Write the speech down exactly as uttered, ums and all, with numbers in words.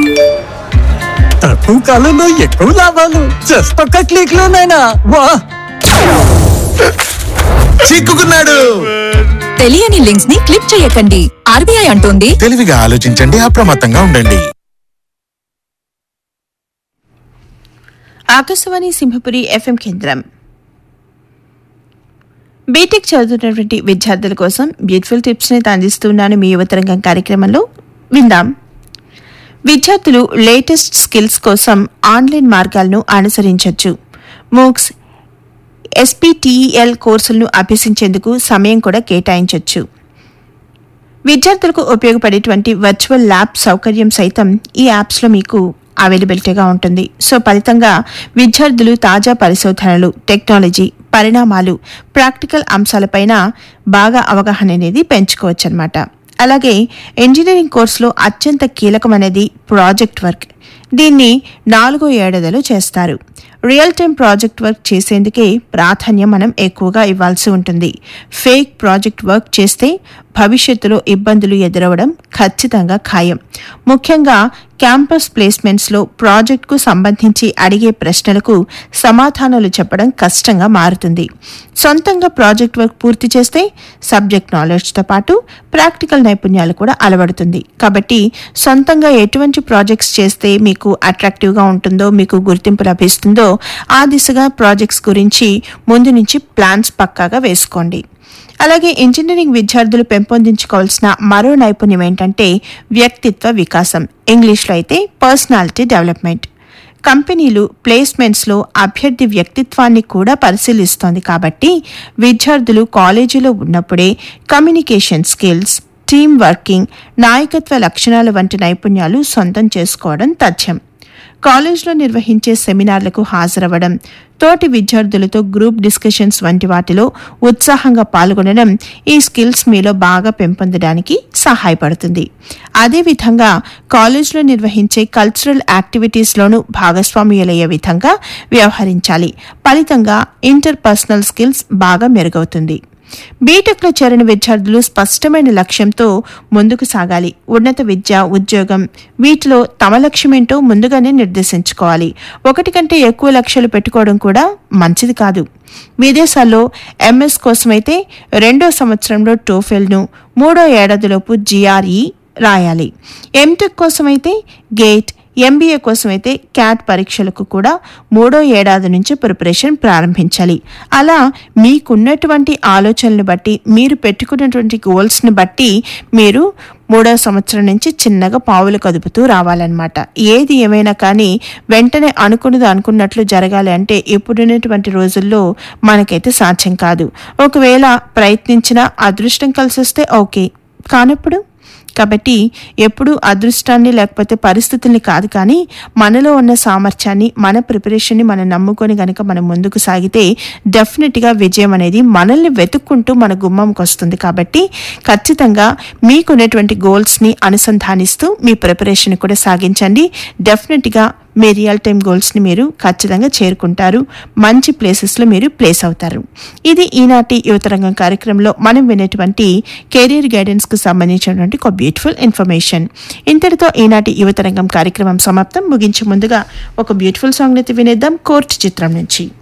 తక్కువ కాలంలో ఎక్కువ లాభాలు జస్ట్ ఒక్క క్లిక్ లోనైనా వా. చిక్కుకున్నాడు. తెలియని లింక్స్ ని క్లిక్ చేయకండి. ఆర్బీఐ అంటోంది తెలివిగా ఆలోచించండి, అప్రమత్తంగా ఉండండి. ఆకాశవాణి సింహపురి ఎఫ్ఎం కేంద్రం. బీటెక్ చదువుతున్నటువంటి విద్యార్థుల కోసం బ్యూటిఫుల్ టిప్స్ ని అందిస్తున్నాను మీ యువతరంగం కార్యక్రమంలో. విందాం. విద్యార్థులు లేటెస్ట్ స్కిల్స్ కోసం ఆన్లైన్ మార్గాలను అనుసరించవచ్చు. మూక్స్, ఎస్పీటీఈఎల్ కోర్సులను అభ్యసించేందుకు సమయం కూడా కేటాయించవచ్చు. విద్యార్థులకు ఉపయోగపడేటువంటి వర్చువల్ ల్యాబ్ సౌకర్యం సైతం ఈ యాప్స్లో మీకు అవైలబిలిటీగా ఉంటుంది. సో ఫలితంగా విద్యార్థులు తాజా పరిశోధనలు, టెక్నాలజీ పరిణామాలు, ప్రాక్టికల్ అంశాలపైన బాగా అవగాహన అనేది పెంచుకోవచ్చు అన్నమాట. అలాగే ఇంజనీరింగ్ కోర్సులో అత్యంత కీలకమనేది ప్రాజెక్ట్ వర్క్. దీన్ని నాలుగో ఏడాదిలో చేస్తారు. రియల్ టైం ప్రాజెక్ట్ వర్క్ చేసేందుకే ప్రాధాన్యం మనం ఎక్కువగా ఇవ్వాల్సి ఉంటుంది. ఫేక్ ప్రాజెక్ట్ వర్క్ చేస్తే భవిష్యత్తులో ఇబ్బందులు ఎదురవడం ఖచ్చితంగా ఖాయం. ముఖ్యంగా క్యాంపస్ ప్లేస్మెంట్స్లో ప్రాజెక్టుకు సంబంధించి అడిగే ప్రశ్నలకు సమాధానాలు చెప్పడం కష్టంగా మారుతుంది. సొంతంగా ప్రాజెక్ట్ వర్క్ పూర్తి చేస్తే సబ్జెక్ట్ నాలెడ్జ్తో పాటు ప్రాక్టికల్ నైపుణ్యాలు కూడా అలవడుతుంది. కాబట్టి సొంతంగా ఎటువంటి ప్రాజెక్ట్స్ చేస్తే మీకు అట్రాక్టివ్గా ఉంటుందో, మీకు గుర్తింపు లభిస్తుందో ఆ దిశగా ప్రాజెక్ట్స్ గురించి ముందు నుంచి ప్లాన్స్ పక్కాగా వేసుకోండి. అలాగే ఇంజనీరింగ్ విద్యార్థులు పెంపొందించుకోవాల్సిన మరో నైపుణ్యం ఏంటంటే వ్యక్తిత్వ వికాసం. ఇంగ్లీష్లో అయితే పర్సనాలిటీ డెవలప్మెంట్. కంపెనీలు ప్లేస్మెంట్స్లో అభ్యర్థి వ్యక్తిత్వాన్ని కూడా పరిశీలిస్తోంది. కాబట్టి విద్యార్థులు కాలేజీలో ఉన్నప్పుడే కమ్యూనికేషన్ స్కిల్స్, టీమ్ వర్కింగ్, నాయకత్వ లక్షణాల వంటి నైపుణ్యాలు సొంతం చేసుకోవడం తథ్యం. కాలేజ్లో నిర్వహించే సెమినార్లకు హాజరవ్వడం, తోటి విద్యార్థులతో గ్రూప్ డిస్కషన్స్ వంటి వాటిలో ఉత్సాహంగా పాల్గొనడం ఈ స్కిల్స్ మీలో బాగా పెంపొందడానికి సహాయపడుతుంది. అదేవిధంగా కాలేజ్లో నిర్వహించే కల్చరల్ యాక్టివిటీస్లోనూ భాగస్వామ్యులయ్యే విధంగా వ్యవహరించాలి. ఫలితంగా ఇంటర్ పర్సనల్ స్కిల్స్ బాగా మెరుగవుతుంది. బీటెక్లో చేరిన విద్యార్థులు స్పష్టమైన లక్ష్యంతో ముందుకు సాగాలి. ఉన్నత విద్య, ఉద్యోగం వీటిలో తమ లక్ష్యమేంటో ముందుగానే నిర్దేశించుకోవాలి. ఒకటి కంటే ఎక్కువ లక్ష్యాలు పెట్టుకోవడం కూడా మంచిది కాదు. విదేశాల్లో ఎంఎస్ కోసమైతే రెండో సంవత్సరంలో టోఫెల్ను, మూడో ఏడాదిలోపు జిఆర్ఈ రాయాలి. ఎంటెక్ కోసమైతే గేట్, ఎంబీఏ కోసమైతే క్యాట్ పరీక్షలకు కూడా మూడో ఏడాది నుంచి ప్రిపరేషన్ ప్రారంభించాలి. అలా మీకున్నటువంటి ఆలోచనలు బట్టి, మీరు పెట్టుకున్నటువంటి గోల్స్ని బట్టి మీరు మూడో సంవత్సరం నుంచి చిన్నగా పావులు కదుపుతూ రావాలన్నమాట. ఏది ఏమైనా కానీ వెంటనే అనుకున్నది అనుకున్నట్లు జరగాలి అంటే ఇప్పుడున్నటువంటి రోజుల్లో మనకైతే సాధ్యం కాదు. ఒకవేళ ప్రయత్నించినా అదృష్టం కలిసి వస్తే ఓకే, కానప్పుడు కాబట్టి ఎప్పుడూ అదృష్టాన్ని లేకపోతే పరిస్థితుల్ని కాదు, కానీ మనలో ఉన్న సామర్థ్యాన్ని, మన ప్రిపరేషన్ని మనం నమ్ముకొని గనక మనం ముందుకు సాగితే డెఫినెట్గా విజయం అనేది మనల్ని వెతుక్కుంటూ మన గుమ్మంకి వస్తుంది. కాబట్టి ఖచ్చితంగా మీకున్నటువంటి గోల్స్ని అనుసంధానిస్తూ మీ ప్రిపరేషన్ కూడా సాగించండి. డెఫినెట్గా మీ రియల్ టైం గోల్స్ని మీరు ఖచ్చితంగా చేరుకుంటారు. మంచి ప్లేసెస్లో మీరు ప్లేస్ అవుతారు. ఇది ఈనాటి యువతరంగం కార్యక్రమంలో మనం వినేటువంటి కెరీర్ గైడెన్స్కు సంబంధించినటువంటి ఒక బ్యూటిఫుల్ ఇన్ఫర్మేషన్. ఇంతటితో ఈనాటి యువతరంగం కార్యక్రమం సమాప్తం. ముగించే ముందుగా ఒక బ్యూటిఫుల్ సాంగ్ అయితే వినేద్దాం కోర్టు చిత్రం నుంచి.